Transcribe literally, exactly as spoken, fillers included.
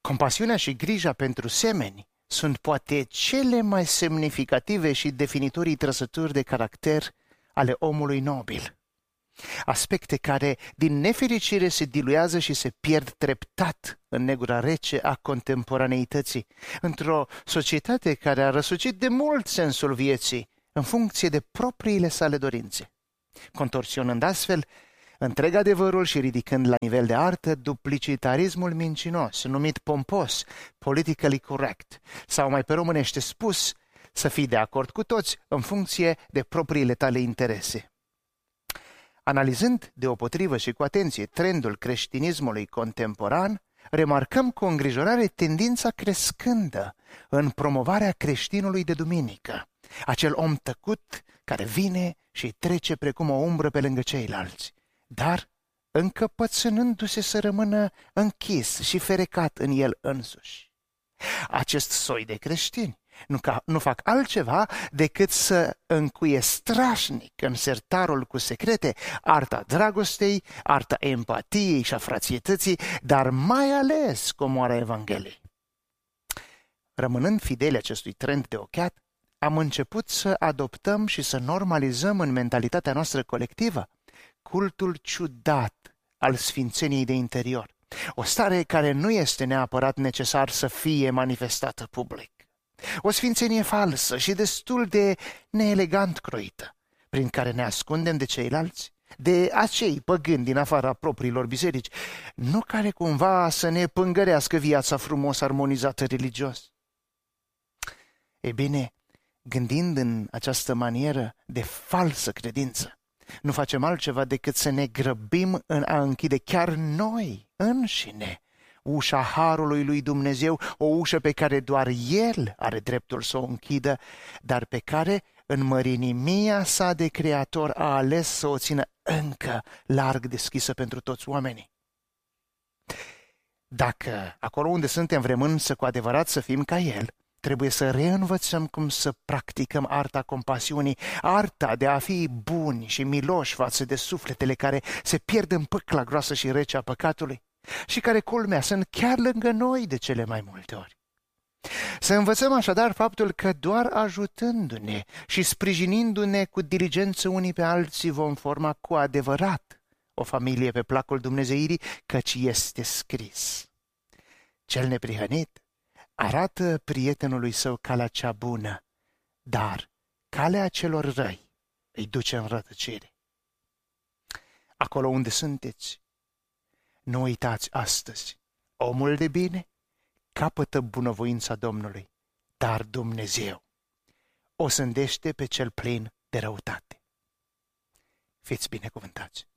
Compasiunea și grija pentru semeni sunt poate cele mai semnificative și definitorii trăsături de caracter ale omului nobil. Aspecte care, din nefericire, se diluează și se pierd treptat în negura rece a contemporaneității, într-o societate care a răsucit de mult sensul vieții în funcție de propriile sale dorințe, contorsionând astfel întreg adevărul și ridicând la nivel de artă duplicitarismul mincinos, numit pompos, politically correct, sau mai pe românește spus, să fii de acord cu toți în funcție de propriile tale interese. Analizând deopotrivă și cu atenție trendul creștinismului contemporan, remarcăm cu îngrijorare tendința crescândă în promovarea creștinului de duminică, acel om tăcut care vine și trece precum o umbră pe lângă ceilalți, dar încăpățânându-se să rămână închis și ferecat în el însuși. Acest soi de creștini nu, ca, nu fac altceva decât să încuie strașnic în sertarul cu secrete arta dragostei, arta empatiei și a frațietății, dar mai ales comoara Evangheliei. Rămânând fideli acestui trend de ochiat, am început să adoptăm și să normalizăm în mentalitatea noastră colectivă cultul ciudat al sfințeniei de interior, o stare care nu este neapărat necesar să fie manifestată public. O sfințenie falsă și destul de neelegant croită, prin care ne ascundem de ceilalți, de acei păgâni din afara propriilor biserici, nu care cumva să ne pângărească viața frumos armonizată religios. Ei bine, gândind în această manieră de falsă credință, nu facem altceva decât să ne grăbim în a închide chiar noi înșine ușa harului lui Dumnezeu, o ușă pe care doar El are dreptul să o închidă, dar pe care, în mărinimia sa de creator, a ales să o țină încă larg deschisă pentru toți oamenii. Dacă acolo unde suntem vrem însă cu adevărat să fim ca El, trebuie să reînvățăm cum să practicăm arta compasiunii, arta de a fi buni și miloși față de sufletele care se pierd în pâcla groasă și rece a păcatului și care, culmea, sunt chiar lângă noi de cele mai multe ori. Să învățăm așadar faptul că doar ajutându-ne și sprijinindu-ne cu diligență unii pe alții vom forma cu adevărat o familie pe placul dumnezeirii, căci este scris: cel neprihănit arată prietenului său calea cea bună, dar calea celor răi îi duce în rătăcire. Acolo unde sunteți, nu uitați astăzi, omul de bine capătă bunăvoința Domnului, dar Dumnezeu o sândește pe cel plin de răutate. Fiți binecuvântați!